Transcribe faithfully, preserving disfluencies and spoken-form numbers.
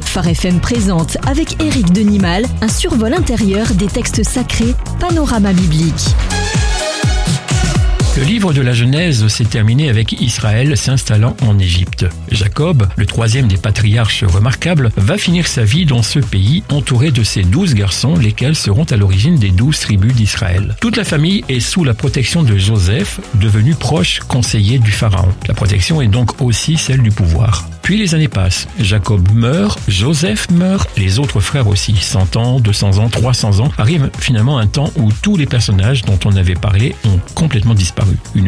Phare F M présente avec Éric Denimal un survol intérieur des textes sacrés, panorama biblique. Le livre de la Genèse s'est terminé avec Israël s'installant en Égypte. Jacob, le troisième des patriarches remarquables, va finir sa vie dans ce pays entouré de ses douze garçons, lesquels seront à l'origine des douze tribus d'Israël. Toute la famille est sous la protection de Joseph, devenu proche conseiller du pharaon. La protection est donc aussi celle du pouvoir. Puis les années passent. Jacob meurt, Joseph meurt, les autres frères aussi. cent ans, deux cents ans, trois cents ans. Arrive finalement un temps où tous les personnages dont on avait parlé ont complètement disparu. Une